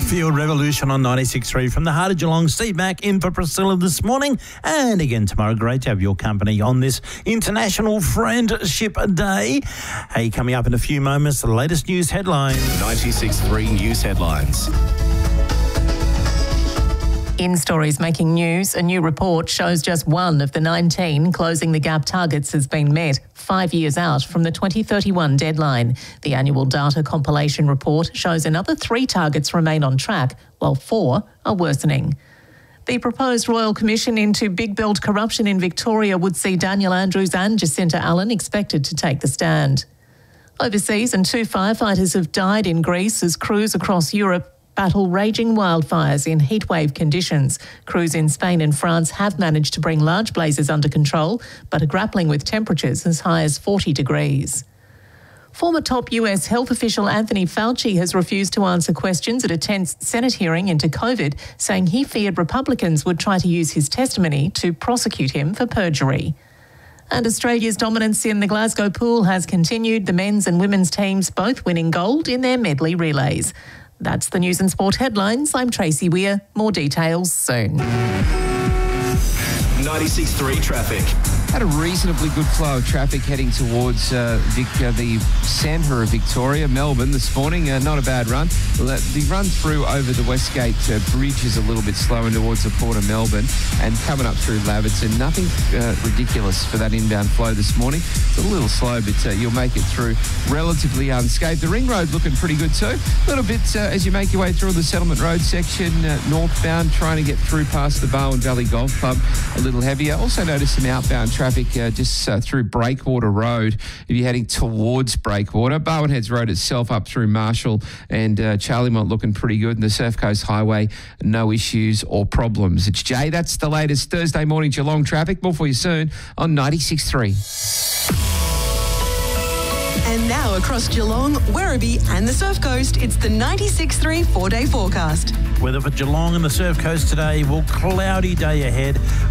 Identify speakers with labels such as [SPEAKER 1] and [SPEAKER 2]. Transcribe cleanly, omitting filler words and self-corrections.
[SPEAKER 1] Field Revolution on 96.3 from the heart of Geelong. Steve Mack in for Priscilla this morning and again tomorrow. Great to have your company on this International Friendship Day. Hey, coming up in a few moments, the latest news headlines.
[SPEAKER 2] 96.3 news headlines.
[SPEAKER 3] In stories making news, a new report shows just one of the 19 closing the gap targets has been met, 5 years out from the 2031 deadline. The annual data compilation report shows another 3 targets remain on track, while 4 are worsening. The proposed Royal Commission into Big Belt corruption in Victoria would see Daniel Andrews and Jacinta Allen expected to take the stand. Overseas, and 2 firefighters have died in Greece as crews across Europe battle raging wildfires in heatwave conditions. Crews in Spain and France have managed to bring large blazes under control, but are grappling with temperatures as high as 40 degrees. Former top US health official Anthony Fauci has refused to answer questions at a tense Senate hearing into COVID, saying he feared Republicans would try to use his testimony to prosecute him for perjury. And Australia's dominance in the Glasgow pool has continued, the men's and women's teams both winning gold in their medley relays. That's the news and sport headlines. I'm Tracy Weir. More details soon.
[SPEAKER 2] 96.3 traffic.
[SPEAKER 4] Had a reasonably good flow of traffic heading towards the centre of Victoria, Melbourne this morning. Not a bad run. The run through over the Westgate Bridge is a little bit slower towards the Port of Melbourne, and coming up through Laverton. Nothing ridiculous for that inbound flow this morning. It's a little slow, but you'll make it through relatively unscathed. The Ring Road looking pretty good too. A little bit as you make your way through the Settlement Road section, northbound, trying to get through past the Barwon Valley Golf Club, a little heavier. Also noticed some outbound traffic just through Breakwater Road if you're heading towards Breakwater. Barwon Heads Road itself up through Marshall and Charlemont looking pretty good. And the Surf Coast Highway, no issues or problems. It's Jay. That's the latest Thursday morning Geelong traffic. More for you soon on 96.3.
[SPEAKER 5] And now across Geelong, Werribee and the Surf Coast, it's the 96.3 4-day forecast.
[SPEAKER 1] Weather for Geelong and the Surf Coast today. Well, cloudy day ahead.